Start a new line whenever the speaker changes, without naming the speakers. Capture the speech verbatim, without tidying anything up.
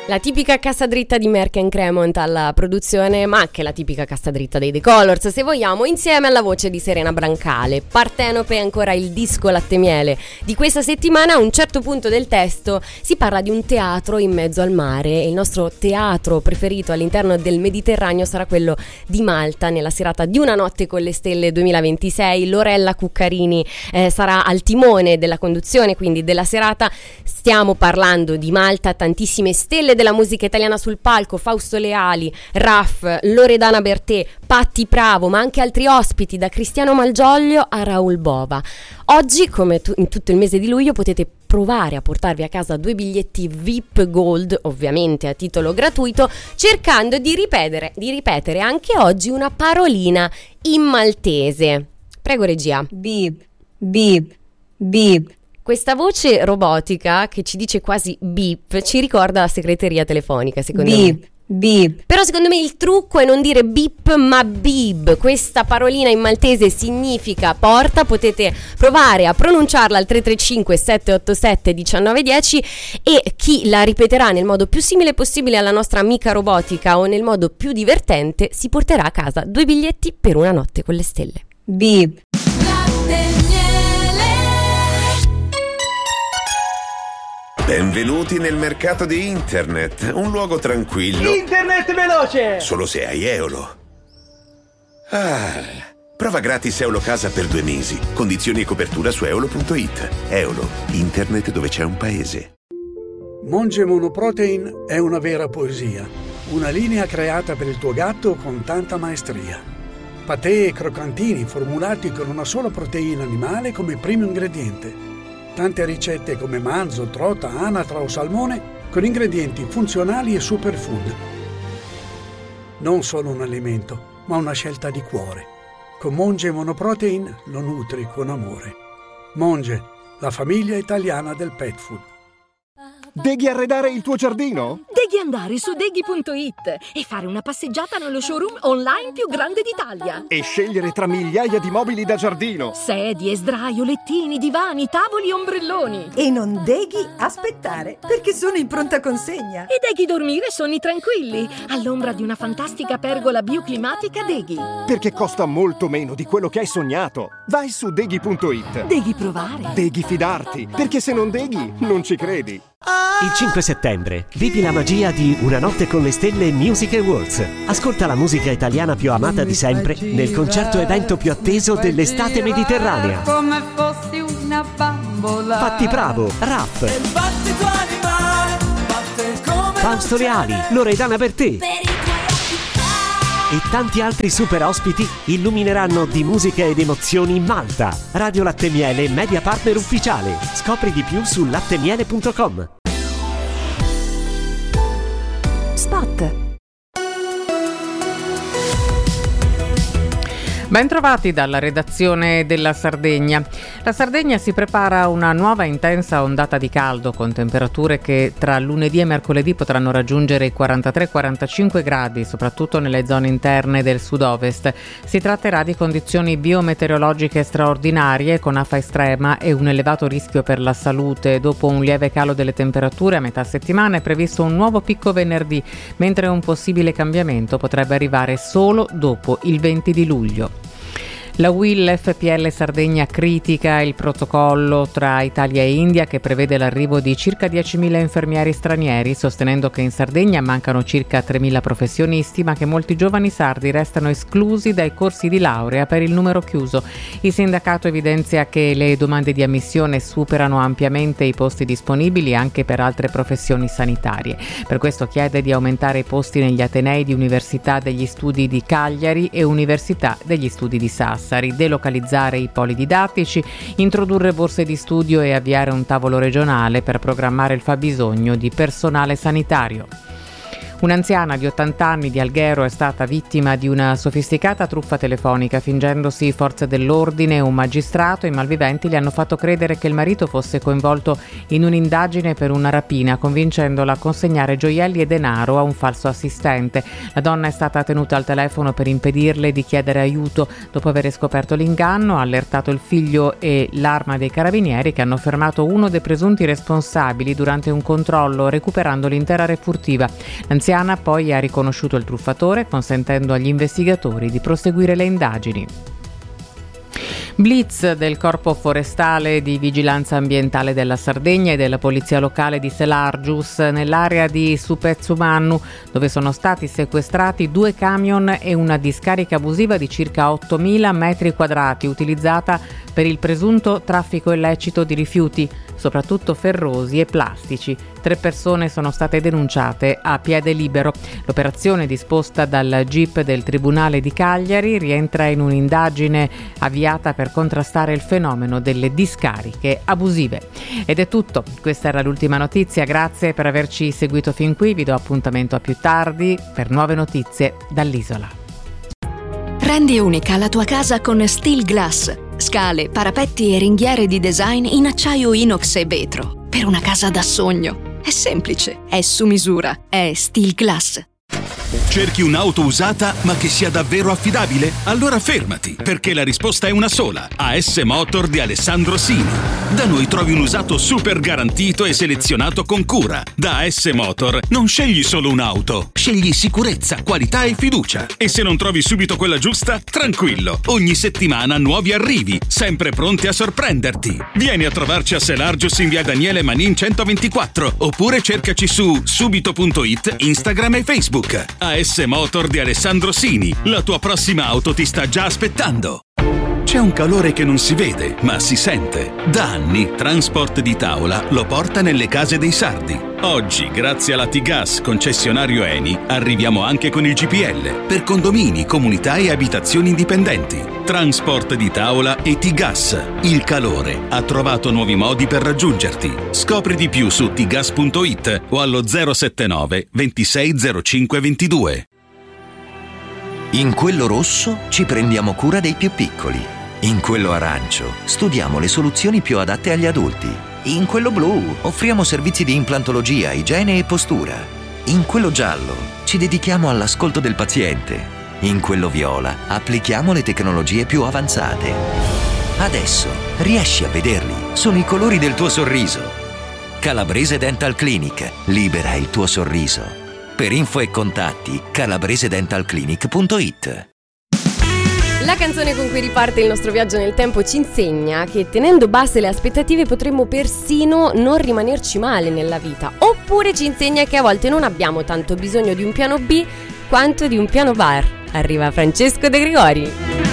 La tipica cassa dritta di Merck and Cremont alla produzione, ma anche la tipica cassa dritta dei The Colors, se vogliamo, insieme alla voce di Serena Brancale. Partenope è ancora il disco latte miele di questa settimana. A un certo punto del testo si parla di un teatro in mezzo al mare e il nostro teatro preferito all'interno del Mediterraneo sarà quello di Malta nella serata di Una notte con le stelle duemilaventisei. Lorella Cuccarini eh, sarà al timone della conduzione, quindi della serata. Stiamo parlando di Malta, tantissime stelle della musica italiana sul palco: Fausto Leali, Raff, Loredana Bertè, Patti Pravo, ma anche altri ospiti, da Cristiano Malgioglio a Raul Bova. Oggi, come tu, in tutto il mese di luglio, potete provare a portarvi a casa due biglietti V I P Gold, ovviamente a titolo gratuito, cercando di ripetere, di ripetere anche oggi una parolina in maltese. Prego regia.
Bip, bip, bip.
Questa voce robotica che ci dice quasi beep ci ricorda la segreteria telefonica, secondo
beep,
me.
Beep.
Però secondo me il trucco è non dire beep ma bib. Questa parolina in maltese significa porta. Potete provare a pronunciarla al tre tre cinque sette otto sette uno nove uno zero e chi la ripeterà nel modo più simile possibile alla nostra amica robotica o nel modo più divertente si porterà a casa due biglietti per Una notte con le stelle.
Beep.
Benvenuti nel mercato di internet, un luogo tranquillo.
Internet veloce!
Solo se hai Eolo. Ah, prova gratis Eolo Casa per due mesi. Condizioni e copertura su eolo punto it. Eolo, internet dove c'è un paese.
Monge Monoprotein è una vera poesia. Una linea creata per il tuo gatto con tanta maestria. Patè e croccantini formulati con una sola proteina animale come primo ingrediente. Tante ricette come manzo, trota, anatra o salmone con ingredienti funzionali e superfood. Non solo un alimento, ma una scelta di cuore. Con Monge Monoprotein lo nutri con amore. Monge, la famiglia italiana del pet food.
Devi arredare il tuo giardino?
Devi andare su deghi punto it e fare una passeggiata nello showroom online più grande d'Italia.
E scegliere tra migliaia di mobili da giardino.
Sedie, sdraio, lettini, divani, tavoli e ombrelloni.
E non devi aspettare, perché sono in pronta consegna.
E devi dormire sonni tranquilli, all'ombra di una fantastica pergola bioclimatica Deghi.
Perché costa molto meno di quello che hai sognato. Vai su deghi punto it.
Devi provare.
Devi fidarti, perché se non deghi, non ci credi.
Il cinque settembre vivi la magia di Una notte con le stelle Music Awards. Ascolta la musica italiana più amata di sempre nel concerto evento più atteso dell'estate mediterranea.
Come fossi una bambola.
Patti Pravo, Raff, Fausto Leali, Loredana Bertè e tanti altri super ospiti illumineranno di musica ed emozioni Malta. Radio Latte Miele, media partner ufficiale. Scopri di più su lattemiele punto com.
Spot.
Bentrovati dalla redazione della Sardegna. La Sardegna si prepara a una nuova intensa ondata di caldo con temperature che tra lunedì e mercoledì potranno raggiungere i quarantatré quarantacinque gradi, soprattutto nelle zone interne del sud-ovest. Si tratterà di condizioni biometeorologiche straordinarie con afa estrema e un elevato rischio per la salute. Dopo un lieve calo delle temperature a metà settimana è previsto un nuovo picco venerdì, mentre un possibile cambiamento potrebbe arrivare solo dopo il venti di luglio. La U I L F P L Sardegna critica il protocollo tra Italia e India che prevede l'arrivo di circa diecimila infermieri stranieri, sostenendo che in Sardegna mancano circa tremila professionisti, ma che molti giovani sardi restano esclusi dai corsi di laurea per il numero chiuso. Il sindacato evidenzia che le domande di ammissione superano ampiamente i posti disponibili anche per altre professioni sanitarie. Per questo chiede di aumentare i posti negli atenei di Università degli Studi di Cagliari e Università degli Studi di Sassari. Delocalizzare i poli didattici, introdurre borse di studio e avviare un tavolo regionale per programmare il fabbisogno di personale sanitario. Un'anziana di ottanta anni di Alghero è stata vittima di una sofisticata truffa telefonica. Fingendosi forze dell'ordine e un magistrato, i malviventi le hanno fatto credere che il marito fosse coinvolto in un'indagine per una rapina, convincendola a consegnare gioielli e denaro a un falso assistente. La donna è stata tenuta al telefono per impedirle di chiedere aiuto. Dopo aver scoperto l'inganno, ha allertato il figlio e l'arma dei carabinieri, che hanno fermato uno dei presunti responsabili durante un controllo, recuperando l'intera refurtiva. L'anziana poi ha riconosciuto il truffatore, consentendo agli investigatori di proseguire le indagini. Blitz del Corpo Forestale di Vigilanza Ambientale della Sardegna e della Polizia Locale di Selargius nell'area di Supezzumannu, dove sono stati sequestrati due camion e una discarica abusiva di circa ottomila metri quadrati utilizzata per il presunto traffico illecito di rifiuti, soprattutto ferrosi e plastici. Tre persone sono state denunciate a piede libero. L'operazione, disposta dal G I P del Tribunale di Cagliari, rientra in un'indagine avviata per contrastare il fenomeno delle discariche abusive. Ed è tutto, questa era l'ultima notizia, grazie per averci seguito fin qui, vi do appuntamento a più tardi per nuove notizie dall'isola.
Rendi unica la tua casa con Steel Glass. Scale, parapetti e ringhiere di design in acciaio inox e vetro. Per una casa da sogno. È semplice, è su misura, è Steel Glass.
Cerchi un'auto usata ma che sia davvero affidabile? Allora fermati, perché la risposta è una sola. A S Motor di Alessandro Sini. Da noi trovi un usato super garantito e selezionato con cura. Da A S Motor non scegli solo un'auto, scegli sicurezza, qualità e fiducia. E se non trovi subito quella giusta, tranquillo. Ogni settimana nuovi arrivi, sempre pronti a sorprenderti. Vieni a trovarci a Selargius in via Daniele Manin centoventiquattro, oppure cercaci su subito punto it, Instagram e Facebook. A S Motor di Alessandro Sini, la tua prossima auto ti sta già aspettando. C'è un calore che non si vede, ma si sente. Da anni Transport di Tavola lo porta nelle case dei sardi. Oggi, grazie alla T-Gas concessionario Eni, arriviamo anche con il G P L per condomini, comunità e abitazioni indipendenti. Transport di Tavola e T-Gas. Il calore ha trovato nuovi modi per raggiungerti. Scopri di più su t gas punto it o allo zero sette nove ventisei zero cinque ventidue.
In quello rosso ci prendiamo cura dei più piccoli. In quello arancio studiamo le soluzioni più adatte agli adulti. In quello blu offriamo servizi di implantologia, igiene e postura. In quello giallo ci dedichiamo all'ascolto del paziente. In quello viola applichiamo le tecnologie più avanzate. Adesso riesci a vederli, sono i colori del tuo sorriso. Calabrese Dental Clinic, libera il tuo sorriso. Per info e contatti calabrese dental clinic punto it.
La canzone con cui riparte il nostro viaggio nel tempo ci insegna che tenendo basse le aspettative potremmo persino non rimanerci male nella vita, oppure ci insegna che a volte non abbiamo tanto bisogno di un piano B quanto di un piano bar. Arriva Francesco De Gregori.